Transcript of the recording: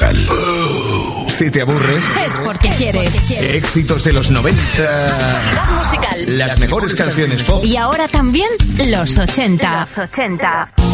musical. Si te aburres, es porque quieres. Éxitos de los 90. Musical. Las mejores canciones pop. Y ahora también los 80.